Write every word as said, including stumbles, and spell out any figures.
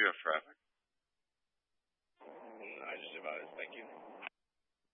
you have traffic? Mm, I just about, thank you.